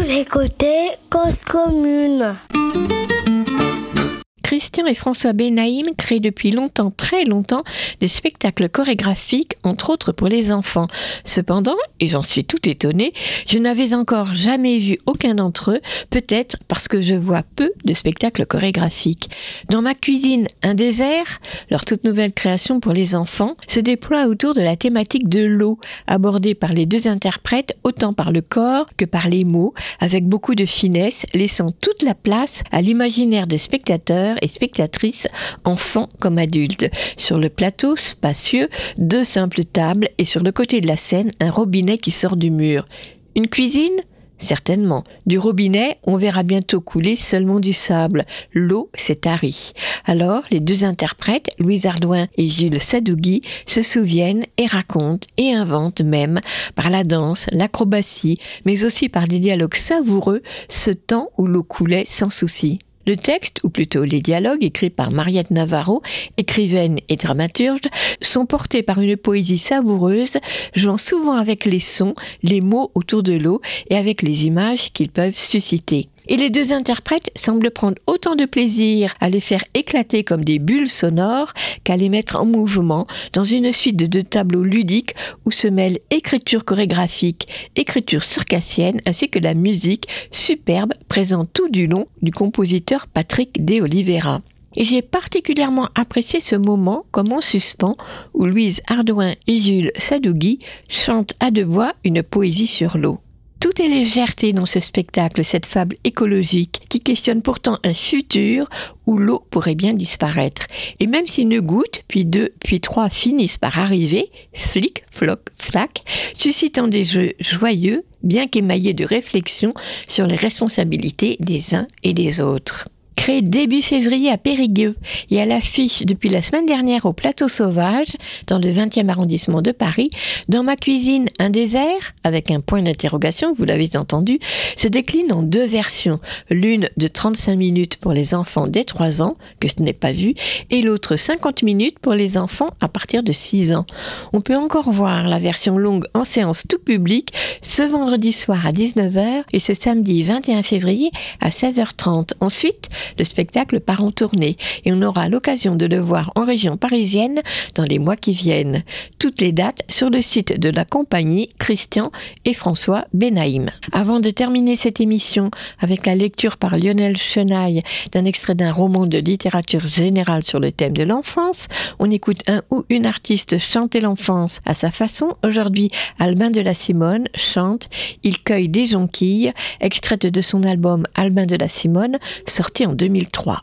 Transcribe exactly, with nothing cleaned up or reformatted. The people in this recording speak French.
Vous écoutez Cause Commune. Christian et François Benaïm créent depuis longtemps, très longtemps, des spectacles chorégraphiques, entre autres pour les enfants. Cependant, et j'en suis tout étonnée, je n'avais encore jamais vu aucun d'entre eux, peut-être parce que je vois peu de spectacles chorégraphiques. Dans ma cuisine, un désert, leur toute nouvelle création pour les enfants, se déploie autour de la thématique de l'eau, abordée par les deux interprètes autant par le corps que par les mots, avec beaucoup de finesse, laissant toute la place à l'imaginaire des spectateurs et spectatrices, enfants comme adultes. Sur le plateau spacieux, deux simples tables et sur le côté de la scène, un robinet qui sort du mur. Une cuisine ? Certainement. Du robinet, on verra bientôt couler seulement du sable. L'eau s'est tarie. Alors, les deux interprètes, Louise Ardouin et Jules Sadougui, se souviennent et racontent et inventent même, par la danse, l'acrobatie, mais aussi par des dialogues savoureux, ce temps où l'eau coulait sans souci. Le texte, ou plutôt les dialogues, écrits par Mariette Navarro, écrivaine et dramaturge, sont portés par une poésie savoureuse, jouant souvent avec les sons, les mots autour de l'eau et avec les images qu'ils peuvent susciter. Et les deux interprètes semblent prendre autant de plaisir à les faire éclater comme des bulles sonores qu'à les mettre en mouvement dans une suite de deux tableaux ludiques où se mêlent écriture chorégraphique, écriture circassienne ainsi que la musique superbe présente tout du long du compositeur Patrick de Oliveira. Et j'ai particulièrement apprécié ce moment comme en suspens où Louise Ardouin et Jules Sadougui chantent à deux voix une poésie sur l'eau. Tout est légèreté dans ce spectacle, cette fable écologique qui questionne pourtant un futur où l'eau pourrait bien disparaître. Et même si une goutte, puis deux, puis trois finissent par arriver, flic, floc, flac, suscitant des jeux joyeux, bien qu'émaillés de réflexions sur les responsabilités des uns et des autres. Créé début février à Périgueux et à l'affiche depuis la semaine dernière au Plateau Sauvage, dans le vingtième arrondissement de Paris, Dans ma cuisine, un désert, avec un point d'interrogation, vous l'avez entendu, se décline en deux versions. L'une de trente-cinq minutes pour les enfants dès trois ans, que je n'ai pas vu, et l'autre cinquante minutes pour les enfants à partir de six ans. On peut encore voir la version longue en séance tout public ce vendredi soir à dix-neuf heures et ce samedi vingt et un février à seize heures trente. Ensuite, le spectacle part en tournée et on aura l'occasion de le voir en région parisienne dans les mois qui viennent. Toutes les dates sur le site de la compagnie Christian et François Benaïm. Avant de terminer cette émission avec la lecture par Lionel Chenaille d'un extrait d'un roman de littérature générale sur le thème de l'enfance, on écoute un ou une artiste chanter l'enfance à sa façon. Aujourd'hui, Albin de la Simone chante « Il cueille des jonquilles », extraite de son album Albin de la Simone, sorti en deux mille trois.